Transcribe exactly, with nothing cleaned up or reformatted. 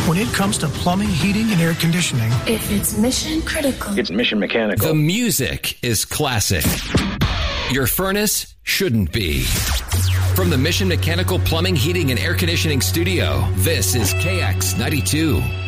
When it comes to plumbing, heating, and air conditioning, if it's mission critical, it's Mission Mechanical. The music is classic. Your furnace shouldn't be. From the Mission Mechanical Plumbing, Heating, and Air Conditioning Studio, this is K X ninety-two.